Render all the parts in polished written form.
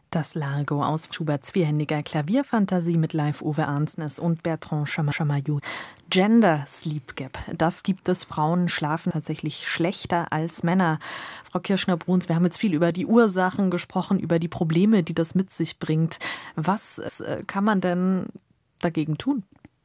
Das Largo aus Schuberts vierhändiger Klavierfantasie mit Live-Uwe Arnsnes und Bertrand Chamayou. Gender Sleep Gap, das gibt es. Frauen schlafen tatsächlich schlechter als Männer. Frau Kirschner-Bruns, wir haben jetzt viel über die Ursachen gesprochen, über die Probleme, die das mit sich bringt. Was kann man denn dagegen tun?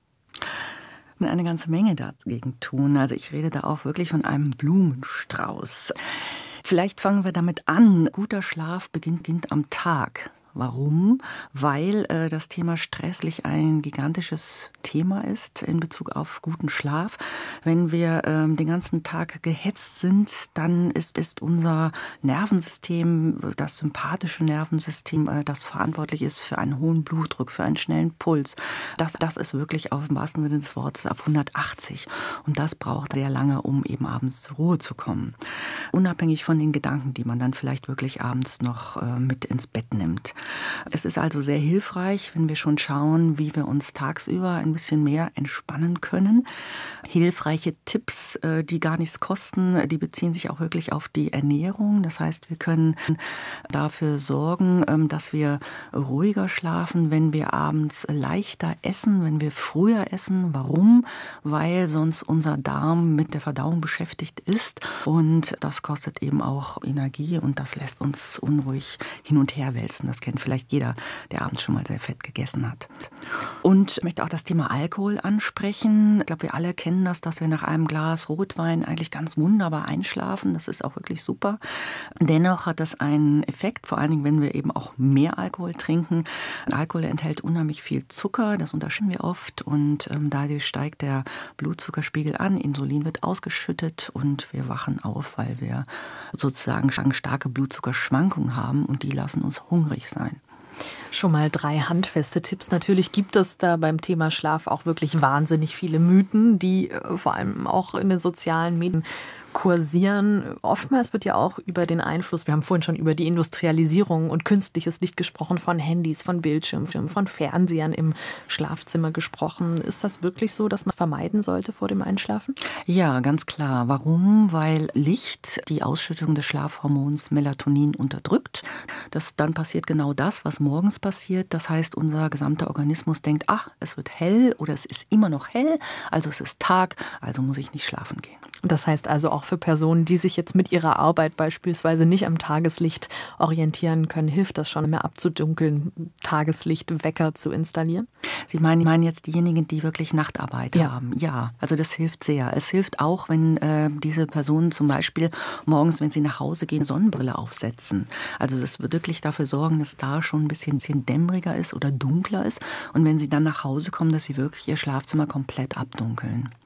Eine ganze Menge dagegen tun. Also ich rede da auch wirklich von einem Blumenstrauß. Vielleicht fangen wir damit an. Guter Schlaf beginnt am Tag. Warum? Weil das Thema stresslich ein gigantisches Thema ist in Bezug auf guten Schlaf. Wenn wir den ganzen Tag gehetzt sind, dann ist unser Nervensystem, das sympathische Nervensystem, das verantwortlich ist für einen hohen Blutdruck, für einen schnellen Puls. Das ist wirklich im wahrsten Sinne des Wortes auf 180. Und das braucht sehr lange, um eben abends zur Ruhe zu kommen. Unabhängig von den Gedanken, die man dann vielleicht wirklich abends noch mit ins Bett nimmt. Es ist also sehr hilfreich, wenn wir schon schauen, wie wir uns tagsüber ein bisschen mehr entspannen können. Hilfreiche Tipps, die gar nichts kosten, die beziehen sich auch wirklich auf die Ernährung. Das heißt, wir können dafür sorgen, dass wir ruhiger schlafen, wenn wir abends leichter essen, wenn wir früher essen. Warum? Weil sonst unser Darm mit der Verdauung beschäftigt ist und das kostet eben auch Energie und das lässt uns unruhig hin und her wälzen. Das kennt vielleicht jeder, der abends schon mal sehr fett gegessen hat. Und ich möchte auch das Thema Alkohol ansprechen. Ich glaube, wir alle kennen das, dass wir nach einem Glas Rotwein eigentlich ganz wunderbar einschlafen. Das ist auch wirklich super. Dennoch hat das einen Effekt, vor allen Dingen, wenn wir eben auch mehr Alkohol trinken. Alkohol enthält unheimlich viel Zucker, das unterschätzen wir oft und dadurch steigt der Blutzuckerspiegel an, Insulin wird ausgeschüttet und wir wachen auf, weil wir sozusagen starke Blutzuckerschwankungen haben und die lassen uns hungrig sein. Schon mal 3 handfeste Tipps. Natürlich gibt es da beim Thema Schlaf auch wirklich wahnsinnig viele Mythen, die vor allem auch in den sozialen Medien kursieren. Oftmals wird ja auch über den Einfluss, wir haben vorhin schon über die Industrialisierung und künstliches Licht gesprochen, von Handys, von Bildschirmen, von Fernsehern im Schlafzimmer gesprochen. Ist das wirklich so, dass man es vermeiden sollte vor dem Einschlafen? Ja, ganz klar. Warum? Weil Licht die Ausschüttung des Schlafhormons Melatonin unterdrückt. Dann passiert genau das, was morgens passiert. Das heißt, unser gesamter Organismus denkt, ach, es wird hell oder es ist immer noch hell, also es ist Tag, also muss ich nicht schlafen gehen. Das heißt also auch für Personen, die sich jetzt mit ihrer Arbeit beispielsweise nicht am Tageslicht orientieren können, hilft das schon, mehr abzudunkeln, Tageslichtwecker zu installieren? Sie meinen jetzt diejenigen, die wirklich Nachtarbeit haben? Ja, also das hilft sehr. Es hilft auch, wenn diese Personen zum Beispiel morgens, wenn sie nach Hause gehen, Sonnenbrille aufsetzen. Also das wird wirklich dafür sorgen, dass da schon ein bisschen dämmeriger ist oder dunkler ist. Und wenn sie dann nach Hause kommen, dass sie wirklich ihr Schlafzimmer komplett abdunkeln.